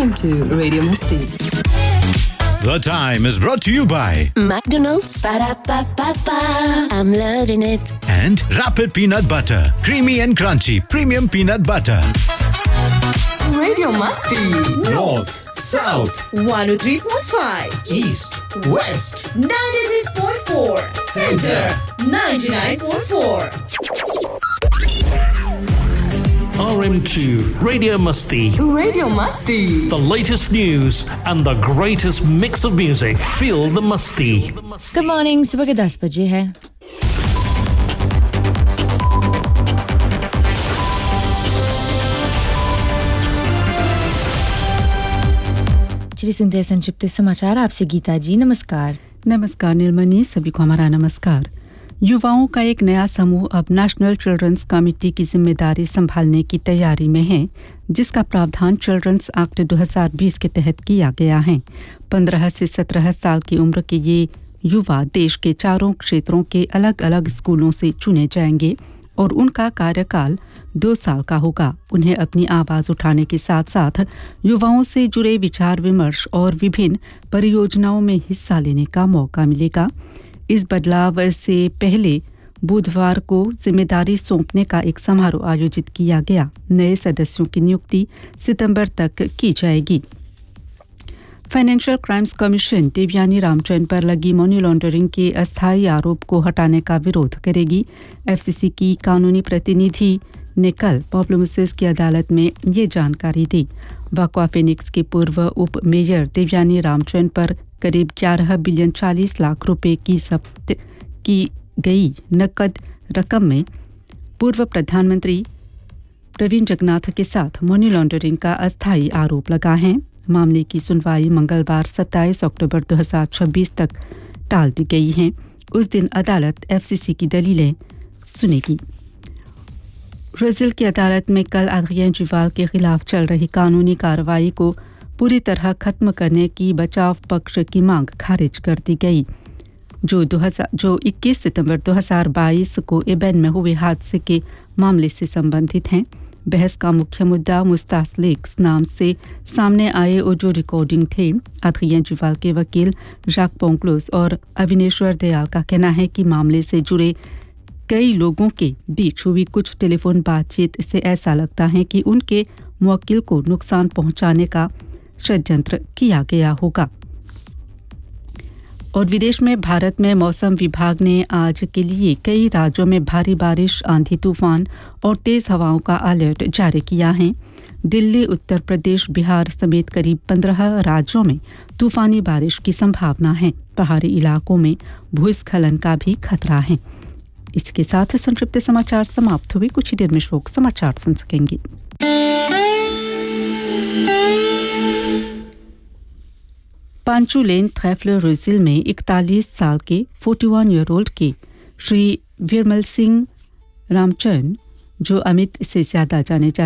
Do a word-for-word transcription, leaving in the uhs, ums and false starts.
listening to Radio Masti. The Time is brought to you by McDonald's. Ba-da-ba-ba-ba. I'm loving it. and Rapid Peanut Butter. Creamy and crunchy premium peanut butter. Radio Masti. North, South, one oh three point five, East, West, ninety-six point four, Center, ninety-nine point four. R M two Radio Musty. Radio Masti. The latest news and the greatest mix of music. Feel the Musty. Good morning सुबह के दस बजे है चलिए सुनते हैं संक्षिप्त समाचार आपसे गीता जी नमस्कार नमस्कार नीलमणि सभी को हमारा नमस्कार युवाओं का एक नया समूह अब नेशनल चिल्ड्रंस कमेटी की जिम्मेदारी संभालने की तैयारी में है जिसका प्रावधान चिल्ड्रंस एक्ट दो हज़ार बीस के तहत किया गया है पंद्रह से सत्रह साल की उम्र के ये युवा देश के चारों क्षेत्रों के अलग-अलग स्कूलों से चुने जाएंगे और उनका कार्यकाल दो साल का होगा उन्हें अपनी आवाज उठाने के साथ-साथ युवाओं से जुड़े विचार विमर्श और विभिन्न परियोजनाओं में हिस्सा लेने का मौका मिलेगा इस बदलाव से पहले बुधवार को जिम्मेदारी सौंपने का एक समारोह आयोजित किया गया नए सदस्यों की नियुक्ति सितंबर तक की जाएगी financial crimes commission Devyani Ramchandra पर लगी मनी लॉन्ड्रिंग के अस्थायी आरोप को हटाने का विरोध करेगी एफसीसी की कानूनी प्रतिनिधि ने कल पॉप्लोमुसिस की अदालत में ये जानकारी दी वाकवा फिनिक्स के पूर्व उप मेयर देवयानी रामचंद्र पर करीब ग्यारह बिलियन चालीस लाख रुपए की जब्त की गई नकद रकम में पूर्व प्रधानमंत्री प्रवीण जगन्नाथ के साथ मनी लॉन्ड्रिंग का अस्थायी आरोप लगा है मामले की सुनवाई मंगलवार सत्ताईस अक्टूबर दो हज़ार छब्बीस तक टाल दी गई है उस दिन अदालत एफसीसी की दलीलें सुनेगी ब्राजील की अदालत में कल एड्रियन जुवाल के खिलाफ चल रही कानूनी कार्रवाई को पूरी तरह खत्म करने की बचाव पक्ष की मांग खारिज कर दी गई जो दो हज़ार जो इक्कीस सितंबर दो हज़ार बाईस को एबेन में हुए हादसे के मामले से संबंधित हैं बहस का मुख्य मुद्दा मुस्तास लीक्स नाम से सामने आए ऑडियो रिकॉर्डिंग थे एड्रियन जुवाल के वकील जैक पोंक्लोस और अविनेश्वर दयाल का कहना है कि मामले से जुड़े कई लोगों के बीच हुई कुछ टेलीफोन बातचीत से ऐसा लगता है कि उनके मुवक्किल को नुकसान पहुंचाने का षड्यंत्र किया गया होगा और विदेश में भारत में मौसम विभाग ने आज के लिए कई राज्यों में भारी बारिश आंधी तूफान और तेज हवाओं का अलर्ट जारी किया है दिल्ली उत्तर प्रदेश बिहार समेत करीब पंद्रह राज्यों में तूफानी बारिश की संभावना है पहाड़ी इलाकों में भूस्खलन का भी खतरा है इसके साथ संक्षिप्त समाचार समाप्त हुए कुछ ही देर में शोक समाचार सुन सकेंगे पांचू लेन थ्रेफलर रोजिल में इकतालीस साल के इकतालीस ईयर ओल्ड के श्री विरमल सिंह रामचंद्र जो अमित से ज्यादा जाने जाते